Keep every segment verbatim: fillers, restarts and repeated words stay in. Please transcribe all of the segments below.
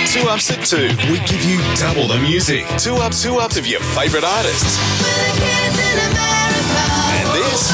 Two Ups at two. We give you double the music. Two Ups, Two Ups of your favourite artists. And this.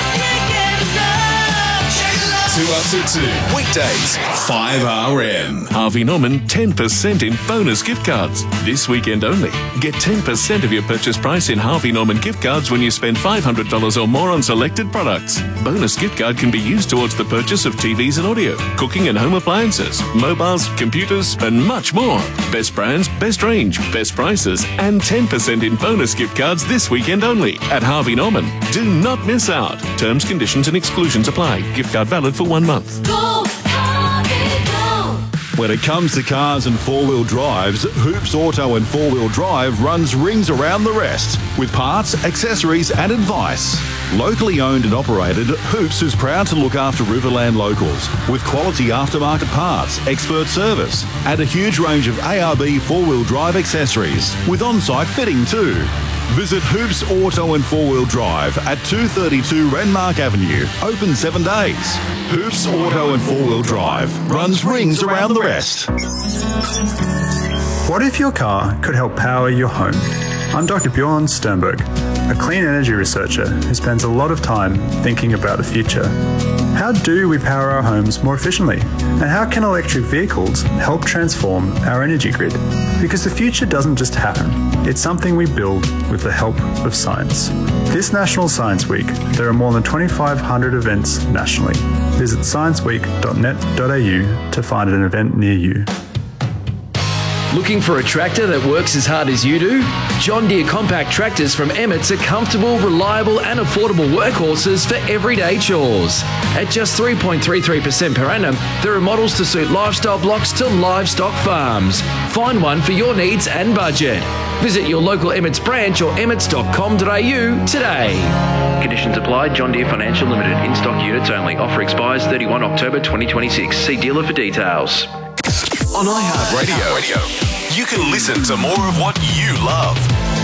Two Ups at two. Weekdays, five R M. Harvey Norman, ten percent in bonus gift cards. This weekend only. Get ten percent of your purchase price in Harvey Norman gift cards when you spend five hundred dollars or more on selected products. Bonus gift card can be used towards the purchase of T Vs and audio, cooking and home appliances, mobiles, computers, and much more. Best brands, best range, best prices, and ten percent in bonus gift cards this weekend only at Harvey Norman. Do not miss out. Terms, conditions, and exclusions apply. Gift card valid for one month. Go, Harvey, go. When it comes to cars and four-wheel drives, Hoops Auto and Four Wheel Drive runs rings around the rest with parts, accessories and advice. Locally owned and operated, Hoops is proud to look after Riverland locals with quality aftermarket parts, expert service and a huge range of A R B four-wheel drive accessories with on-site fitting too. Visit Hoops Auto and Four Wheel Drive at two thirty-two Renmark Avenue, open seven days. Hoops Auto and Four Wheel Drive runs rings around the rest. What if your car could help power your home? I'm Doctor Bjorn Sternberg, a clean energy researcher who spends a lot of time thinking about the future. How do we power our homes more efficiently? And how can electric vehicles help transform our energy grid? Because the future doesn't just happen, it's something we build with the help of science. This National Science Week, there are more than twenty-five hundred events nationally. Visit science week dot net dot a u to find an event near you. Looking for a tractor that works as hard as you do? John Deere compact tractors from Emmett's are comfortable, reliable and affordable workhorses for everyday chores. At just three point three three percent per annum, there are models to suit lifestyle blocks to livestock farms. Find one for your needs and budget. Visit your local Emmett's branch or emmets dot com dot a u today. Conditions apply. John Deere Financial Limited. In-stock units only. Offer expires thirty-first October twenty twenty-six. See dealer for details. On iHeartRadio, you can listen to more of what you love.